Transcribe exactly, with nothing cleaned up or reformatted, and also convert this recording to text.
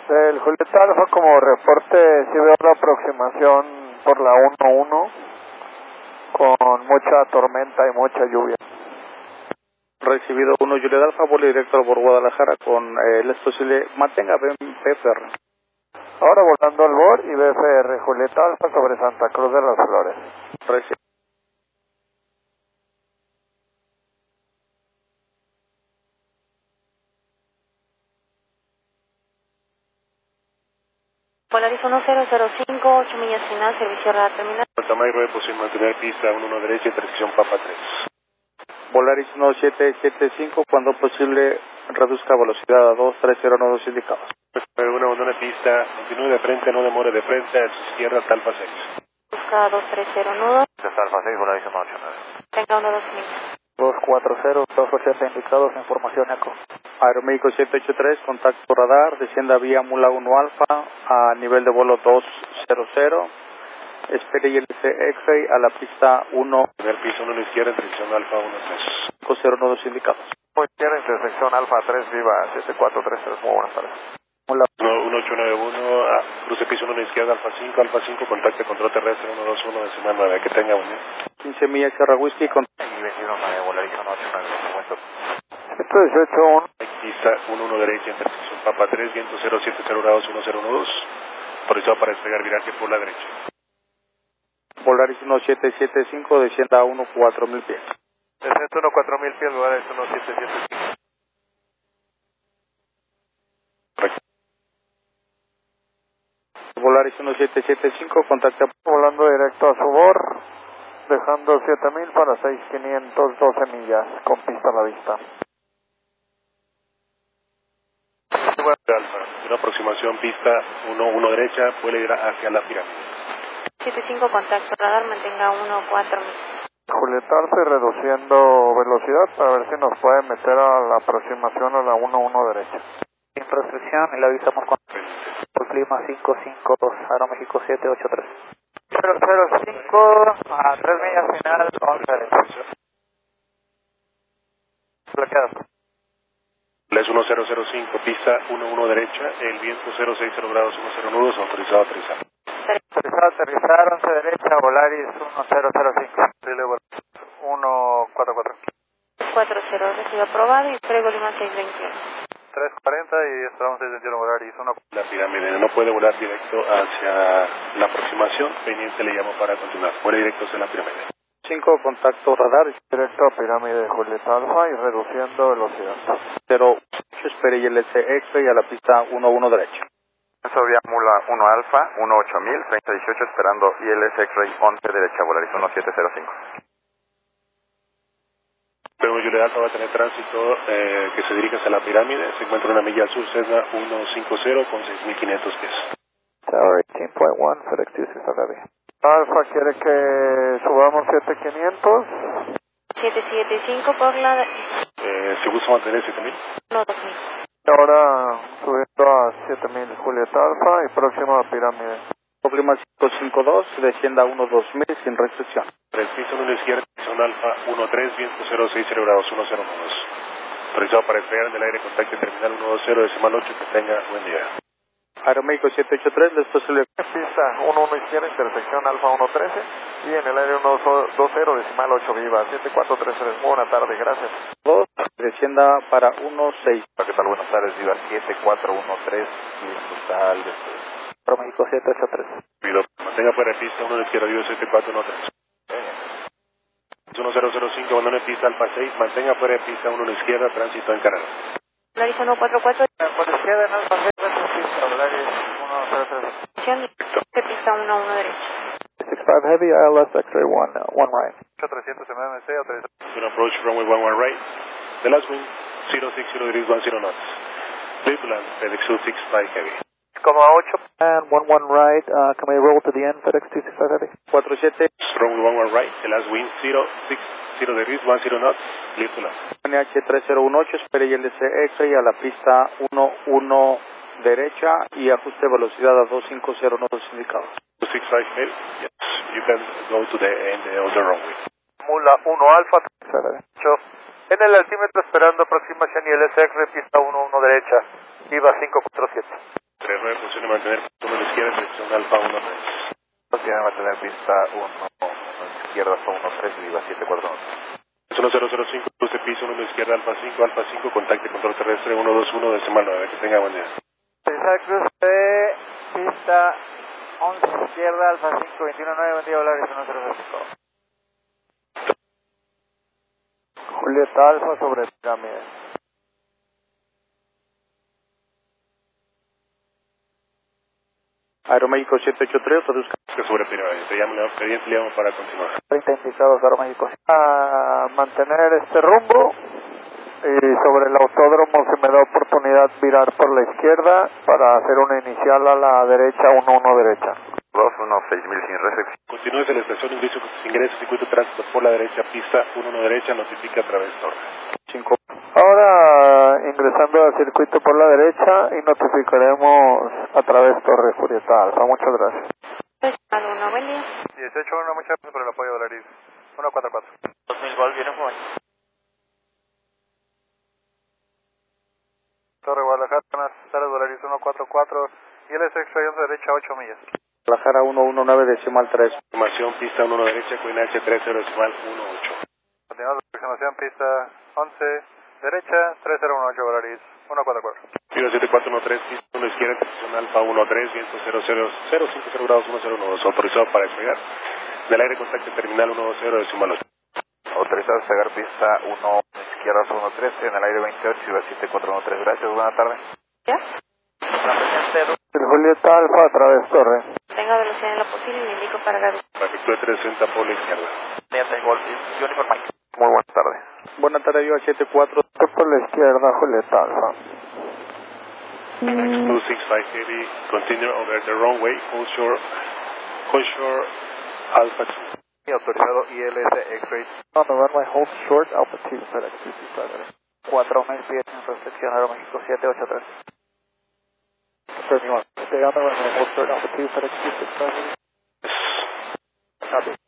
Del Julieta Alfa como reporte, sí veo la aproximación por la uno uno con mucha tormenta y mucha lluvia. Recibido uno Julieta Alfa, vuelo directo por Guadalajara con eh, el posible, mantenga B F R. Ahora volando al B O R y B F R, Julieta Alfa sobre Santa Cruz de las Flores. Recibido. Polaris uno cero cero cinco, ocho millas final, servicio radar terminal. Tamay nueve, posición mantener pista uno uno derecha, intersección Papa tres. Volaris uno siete siete cinco, cuando posible reduzca velocidad a dos tres cero uno dos indicados. Una abandona pista, continúe de frente, no demore de frente, a su izquierda, Alfa seis. Busca dos tres cero nudo. Alfa seis, Volaris uno ocho nueve. Tenga uno dos millas. dos cuatro cero, dos ochenta indicados, información eco. Aeroméxico siete ocho tres, contacto radar, descienda vía Mula uno Alfa a nivel de vuelo dos cero cero. Espere I L C X-Ray a la pista uno. Primer piso uno a la izquierda, intersección Alfa uno tres. cinco cero uno dos indicados. Izquierda, intersección Alfa tres, viva siete cuatro tres tres, muy buenas tardes. uno ocho nueve uno, ah, cruce piso uno a la izquierda, Alfa cinco, Alfa cinco, contacte control terrestre uno dos uno, decimal nueve, que tenga buen día. quince millas Sierra Whisky con... Y veintiuno nueve, Volaris uno ocho nueve, ciento dieciocho uno. Pista uno uno derecha, intersección Papa tres, viento cero siete cero grados uno cero uno dos, autorizado para despegar viraje por la derecha. Volaris uno siete siete cinco, descienda a uno cuatro mil pies. Desciende uno cuatro mil pies, Volaris uno siete siete cinco. Volaris uno siete siete cinco, contacta volando directo a su B O R, dejando siete mil para seis mil quinientos doce millas, con pista a la vista. Alfa, una aproximación pista uno uno derecha, puede ir hacia la pirámide. siete cinco, contacto radar, mantenga uno cuatro millas. Julieta Alfa reduciendo velocidad para ver si nos puede meter a la aproximación a la uno uno derecha. Infraestrucción y le avisamos con el clima cinco cinco dos, Aeroméxico siete ocho tres. cero cero cinco a tres millas final, once derecha. Bloqueado. Les uno cero cero cinco, pista uno uno derecha, el viento cero seis cero grados uno cero nudos, autorizado a aterrizar. Autorizado a aterrizar, once derecha, Volaris uno cero cero cinco. uno cuatro cuatro. cuatro cero, recibo aprobado y traigo Lima seis veintiuno. tres cuarenta y esperamos seis veintiuno Volaris uno. La pirámide no puede volar directo hacia la aproximación, pendiente le llamo para continuar. Vuela directo hacia la pirámide. cinco, contacto radar. Directo a pirámide de Julieta Alfa y reduciendo velocidad. cero ocho, espere I L C X-Ray a la pista uno uno derecha. Eso vía Mula uno Alfa, uno ocho mil, treinta dieciocho esperando I L S X-Ray once derecha, Volaris uno siete cero cinco. Pero Julieta Alfa va a tener tránsito eh, que se dirige hacia la pirámide, se encuentra una milla al sur, Cessna ciento cincuenta con seis mil quinientos pies. Tower dieciocho punto uno, FedEx two six five Heavy. Alfa quiere que subamos siete mil quinientos. siete siete cinco por la... Eh, ¿Se gusta mantener siete mil? No, dos mil. Ahora subiendo a siete mil Julieta Alfa y próximo a pirámide. Clima cinco cinco dos, descienda a uno dos mil sin restricción. El piso uno a la izquierda, son Alfa uno tres, viento cero seis cero grados uno cero nudos. Autorizado para despegar en el aire, contacto terminal uno dos cero, decimal ocho, que tenga buen día. Aeroméxico siete ocho tres, después se le... Pista uno uno izquierda, intersección Alfa uno trece y en el aire uno dos cero, decimal ocho, viva siete cuatro tres tres. Muy buena tarde, gracias. dos, descienda para uno seis. ¿Qué tal? Buenas tardes, viva siete cuatro uno tres y total de... Aeroméxico siete ocho tres. Pido, mantenga fuera de pista uno a la izquierda, vivo siete cuatro uno tres. uno cero cero cinco, abandone pista Alfa seis, mantenga fuera de pista uno a la izquierda, tránsito en Canadá. Polaris uno cuatro cuatro. Por la izquierda en Alfa seis, pista Volaris uno cero cero. Pista uno uno derecha. six five Heavy, I L S X-Ray one, uh, one right. trescientos M M C, autorizado. Going to approach runway one one right. The last wind, zero six zero degrees one zero knots. Cleveland, FedEx two six five Heavy. Como a ocho. And one one right, uh, can we roll to the end, FedEx two six five Heavy? cuatro siete, Runway one one right. The last wind, zero six zero degrees one zero knots. Cleveland. N H tres cero uno ocho, espere I L C X-Ray a la pista uno uno derecha y ajuste velocidad a dos cinco cero nodos indicados. two six five Heavy. Yes, you can go to the end of the runway. Mula uno Alfa, en el altímetro esperando aproximación y el S X, pista uno uno derecha, viva cinco cuatro siete. tres nueve, posición de mantener pista uno a la izquierda, dirección Alfa uno tres. Posición de mantener pista uno a la izquierda, Alfa uno tres y Viva siete cuatro uno. uno cero cero cinco, cruce piso uno a la izquierda, Alfa cinco, Alfa cinco, contacte control terrestre uno dos uno, decimal nueve, que tenga buen día. Cruce pista once izquierda, Alfa cinco, veintiuno nueve, buen día, Volaris uno cero cero cinco. Julieta Alfa sobre pirámide. Aeroméxico siete ocho tres, reduzca. Que sobre pirámide, te llamo, expediente, le llamo para continuar. treinta indicados, Aeroméxico. A mantener este rumbo y sobre el autódromo se me da oportunidad virar por la izquierda para hacer una inicial a la derecha, uno uno derecha. dos uno seis mil sin recepción. Continúes en la estación, ingreso, ingreso, circuito tránsito por la derecha, pista uno uno derecha, notifica a través torre. cinco. Ahora ingresando al circuito por la derecha y notificaremos a través torre Julieta Alfa. Muchas gracias. Decimal uno, buen día. dieciocho uno, muchas gracias por el apoyo, Volaris uno cuatro cuatro. dos mil Gol, viene joven. Torre Guadalajara, buenas tardes, Volaris uno cuatro cuatro y el X-Ray once derecha, ocho millas. Guadalajara uno uno nueve, decimal tres. Información, pista uno uno derecha, Queen H tres cero, decimal uno ocho. Continuamos la aproximación, pista once derecha, tres cero uno ocho, Volaris uno cuatro cuatro. Viva siete cuatro uno tres, pista uno izquierda, dirección Alfa uno tres, viento cero cero cero cinco cero grados uno cero uno dos, autorizado para despegar. Del aire contacto terminal uno dos cero, decimal ocho. Autorizado a despegar pista uno izquierda uno trece en el aire veintiocho y siete cuatro uno tres. Gracias, buenas tardes. ¿Ya? El Julieta Alfa a través torre. Tenga velocidad en lo posible y le indico para la Efectúe trescientos sesenta por la izquierda. Muy buenas tardes. Buenas tardes, Viva siete cuatro. Por la izquierda, Julieta Alfa. two six five heavy, continue over the runway, onshore, onshore Alpha two. Autorizado I L S X-Ray. On the runway, hold short, altitude, FedEx two two seven. cuatro mil pies en recepción, Aeroméxico siete ocho tres. Confirm you want to stay on the runway, hold short, altitude, FedEx two two seven. Copy.